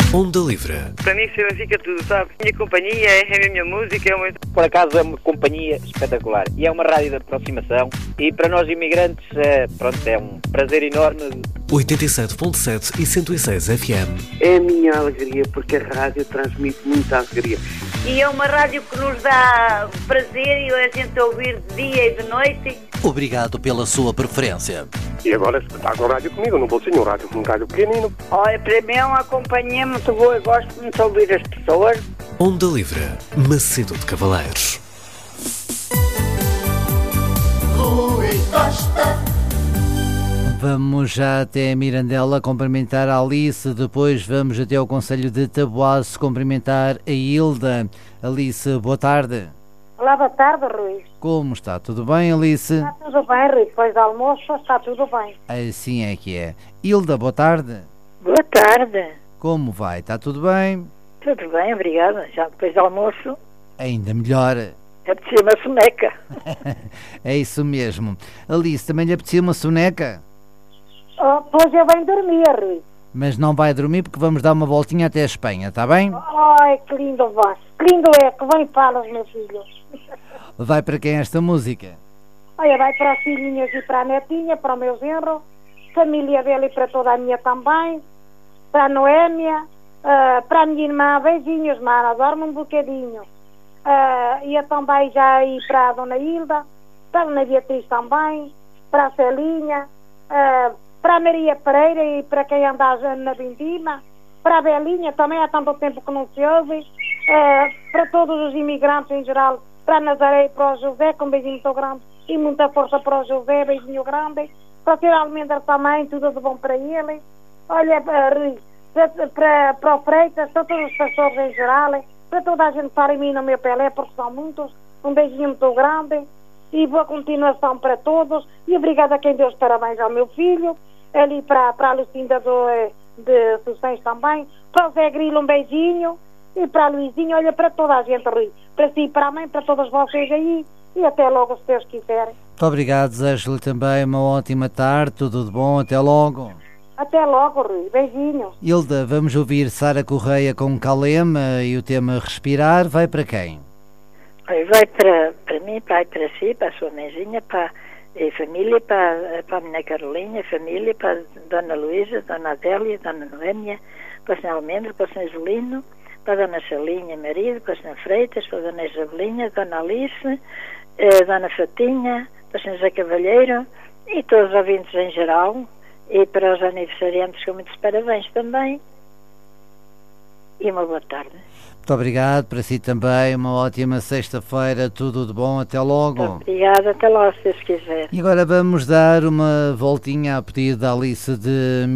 Onda Livre. Para mim significa tudo, sabe? Minha companhia é a minha música, é muito... Por acaso é uma companhia espetacular e é uma rádio de aproximação e para nós imigrantes é um prazer enorme. 87.7 e 106 FM. É a minha alegria porque a rádio transmite muita alegria. E é uma rádio que nos dá prazer e a gente ouvir de dia e de noite. Obrigado pela sua preferência. E agora está com o rádio comigo no bolsinho, um rádio pequenino. Olha, para mim é uma companhia muito boa, eu gosto muito de ouvir as pessoas. Onda Livre, Macedo de Cavaleiros. Rui Costa. Vamos já até Mirandela cumprimentar a Alice, depois vamos até ao Concelho de Taboaço cumprimentar a Hilda. Alice, boa tarde. Olá, boa tarde, Rui. Como está? Tudo bem, Alice? Está tudo bem, Rui. Depois do almoço está tudo bem. Assim é que é. Hilda, boa tarde. Boa tarde. Como vai? Está tudo bem? Tudo bem, obrigada. Já depois do almoço... Ainda melhor. Apetecia uma soneca. É isso mesmo. Alice, também lhe apetecia uma soneca? Oh, pois eu venho dormir, Rui. Mas não vai dormir porque vamos dar uma voltinha até a Espanha, está bem? Ai, que lindo voz. Que lindo é, que bem falas, meu filho. Vai para quem esta música? Olha, vai para as filhinhas e para a netinha, para o meu genro, família dele e para toda a minha também, para a Noémia, para a minha irmã, beijinhos, mana, dorme um bocadinho. E eu também já ir para a Dona Hilda, para a Dona Beatriz também, para a Celinha, para a Maria Pereira e para quem anda na Vindima, para a Belinha, também há tanto tempo que não se ouve, para todos os imigrantes em geral, para a Nazaré e para o José, com um beijinho muito grande e muita força para o José, beijinho grande, para o Sr. Almendra também, tudo de bom para ele. Olha, para o Freitas, para todos os pastores em geral, para toda a gente para em mim no meu Pelé, porque são muitos, um beijinho muito grande e boa continuação para todos e obrigada a quem deu os parabéns ao meu filho, ali para a Lucinda de Sucens também, para o Zé Grilo um beijinho e para a Luizinha, olha, para toda a gente, Rui, para si, para a mãe, para todos vocês aí e até logo, se Deus quiser. Muito obrigado, desejo-lhe também uma ótima tarde, tudo de bom, até logo. Até logo, Rui, beijinhos. Hilda, vamos ouvir Sara Correia com Calema e o tema Respirar, vai para quem? Vai para mim, vai para si, para a sua mãezinha, para a família, para a minha Carolina, família, para a Dona Luísa, Dona Adélia, Dona Noémia, para o Sr. Almendra, para o Sr. Zelino, para a Dona Salinha, marido, para o Sr. Freitas, para a Dona Isabelinha, Dona Alice, Dona Fatinha, para o Sr. José Cavalheiro e todos os ouvintes em geral e para os aniversariantes com muitos parabéns também e uma boa tarde. Muito obrigado, para si também, uma ótima sexta-feira, tudo de bom, até logo. Muito obrigada, até logo se Deus quiser. E agora vamos dar uma voltinha a pedido da Alice de